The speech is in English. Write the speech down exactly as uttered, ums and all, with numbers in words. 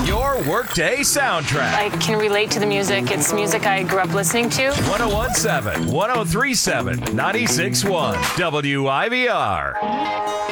Your workday soundtrack. I can relate to the music. It's music I grew up listening to. ten seventeen, ten thirty-seven, ninety-six point one W I V R.